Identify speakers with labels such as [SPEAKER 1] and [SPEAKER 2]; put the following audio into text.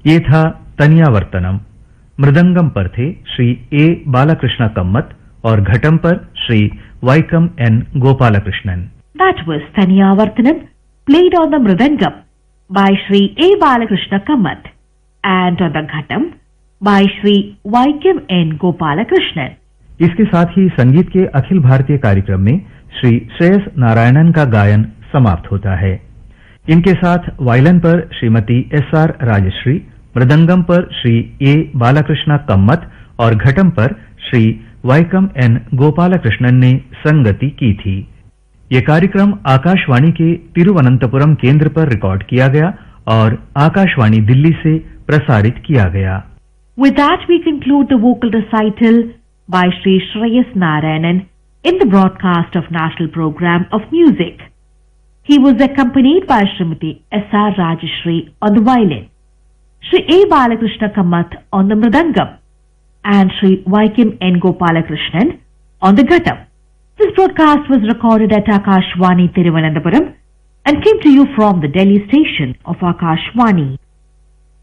[SPEAKER 1] ये था तनियावर्तनम। मृदंगम पर थे श्री ए बालकृष्ण कम्मत और घटम पर Shri vacuum N Gopalakrishnan.
[SPEAKER 2] That was Taniyavartanam, played on the mridangam by Shri A. Balakrishna Kamath and on the ghatam by Shri Vaikam N. Gopalakrishnan.
[SPEAKER 1] इसके साथ ही संगीत के अखिल भारतीय कार्यक्रम में श्री श्रेयस नारायणन का गायन समाप्त होता है। इनके साथ वायलिन पर श्रीमती एस.आर. राजश्री, मृदंगम पर श्री ए. बालकृष्ण कम्मत और घटम पर श्री वैकम एन. गोपालकृष्णन ने संगति की थी। ये कार्यक्रम आकाशवाणी के तिरुवनंतपुरम केंद्र पर रिकॉर्ड किया गया और आकाशवाणी दिल्ली से प्रसारित किया गया।
[SPEAKER 2] With that, we conclude the vocal recital by Shri Shreyas Narayanan in the broadcast of National Program of Music. He was accompanied by Srimati S.R. Rajashri on the violin, Shri A. Balakrishna Kamath on the mridangam, and Shri Vaikam N. Gopalakrishnan on the ghatam. This broadcast was recorded at Akashwani Thiruvananthapuram and came to you from the Delhi station of Akashwani.